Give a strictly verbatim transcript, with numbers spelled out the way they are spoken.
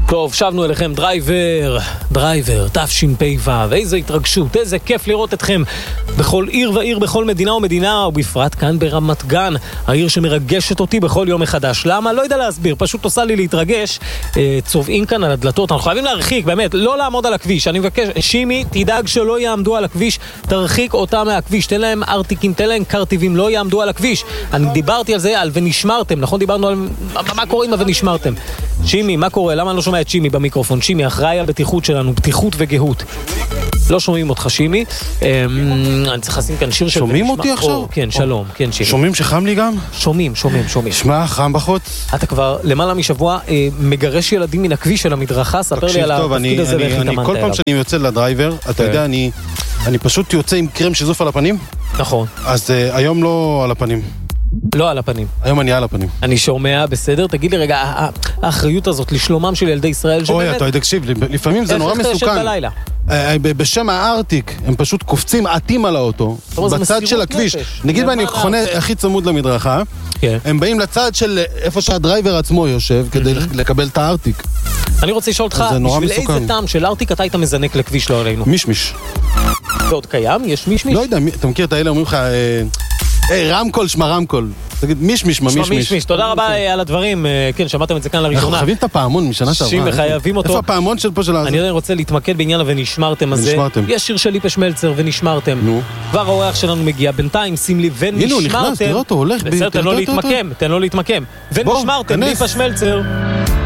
טוב, שבנו אליכם דרייבר, דרייבר, תשפ"ו, איזו התרגשות, איזה כיף לראות אתכם בכל עיר ועיר, בכל מדינה ומדינה, ובפרט כאן ברמת גן, העיר שמרגשת אותי בכל יום מחדש. למה? לא יודע להסביר, פשוט עושה לי להתרגש. צובעים כאן על הדלתות, אנחנו חייבים להרחיק, באמת, לא לעמוד על הכביש. אני מבקש, שימי, תדאג שלא יעמדו על הכביש, תרחיק אותם מהכביש, תן להם ארטיקים, תן להם קרטיבים, לא יעמדו על הכביש. אני דיברתי על זה, על ונשמרתם, נכון? דיברנו על מה קורה עם ונשמרתם. שימי, מה קורה? למה אני לא שומע את שימי במיקרופון? שימי, אחראי על בטיחות שלנו, בטיחות וגהות. לא שומעים אותך, שימי. אני צריך לשים כאן שיר של... שומעים אותי עכשיו? כן, שלום, כן, שימי. שומעים שחם לי גם? שומעים, שומעים, שומעים. שמע, חם בחוץ. אתה כבר למעלה משבוע מגרש ילדים מן הכביש של המדרכה, ספר לי על התפקיד הזה ואיך התאמנת אליו. כל פעם שאני יוצא לדרייבר, אתה יודע, אני פשוט יוצא עם קרם שזוף על הפנים. נכון. אז היום לא על הפנים. לא על הפנים. היום אני על הפנים. אני שומע, בסדר? תגיד לי רגע, האחריות הזאת לשלומם של ילדי ישראל שבאמת... אוי, אתה תקשיב, לפעמים זה נורא מסוכן. איך אתה ישן בלילה? בשם הארטיק, הם פשוט קופצים עטים על האוטו, בצד של הכביש. נגיד מה, אני חונה הכי צמוד למדרכה, הם באים לצד של איפה שהדרייבר עצמו יושב, כדי לקבל את הארטיק. אני רוצה לשאול אותך, בשביל איזה טעם של ארטיק אתה היית מזנק לכביש לא עלינו? מישמיש. זה עוד קיים? יש מישמיש? לא יודע, אתה מכיר את האלה, אומרים לך... היי, רמקול, שמה רמקול. תגיד, מישמיש, מה מישמיש. מישמיש, תודה רבה על הדברים. כן, שמעתם את זה כאן לראשונה. אנחנו חייבים את הפעמון משנה שעברה. שימי, חייבים אותו. איפה הפעמון של פה של הזה? אני רוצה להתמקד בעניין ונשמרתם הזה. ונשמרתם. יש שיר של ליפש מלצר, ונשמרתם. נו. כבר האורח שלנו מגיע. בינתיים, שים לי, ונשמרתם. הנה, הוא נכנס, תראה אותו, הולך. בסדר, תן לו להתמקם, תן לו להתמקם. ונשמרתם, ליפש מלצר.